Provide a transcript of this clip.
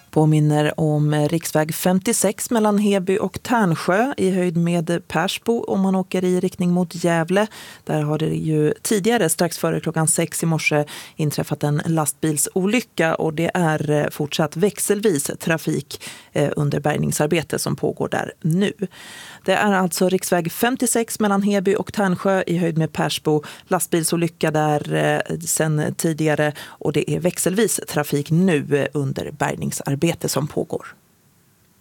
Påminner om riksväg 56 mellan Heby och Tärnsjö i höjd med Persbo om man åker i riktning mot Gävle. Där har det ju tidigare strax före klockan 6 i morse inträffat en lastbilsolycka och det är fortsatt växelvis trafik under bärgningsarbete som pågår där nu. Det är alltså riksväg 56 mellan Heby och Tärnsjö i höjd med Persbo. Lastbilsolycka där sen tidigare och det är växelvis trafik nu under bärgningsarbete som pågår.